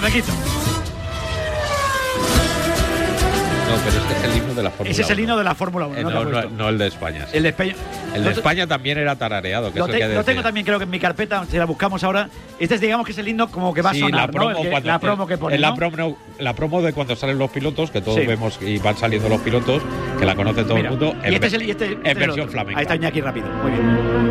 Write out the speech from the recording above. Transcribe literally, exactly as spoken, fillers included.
Flaquito. No, pero este es el himno de la Fórmula uno. Ese es el himno de la Fórmula uno. Eh, no, no, te no, apuesto. no el de España. sí. El de España. El de Lo- España también era tarareado, que Lo, es te- el que lo decía. tengo también, creo que en mi carpeta, si la buscamos ahora. Este es, digamos, que es el himno como que va a Sí, sonar, la promo, ¿no? El que- cuando- la promo que pone, en la, ¿no? promo, la promo de cuando salen los pilotos, que todos Sí. vemos y van saliendo los pilotos, que la conoce todo Mira, el mundo, y en, este es el, y este- este es el versión otro. flamenca. Ahí está Iñaki rápido. Muy bien.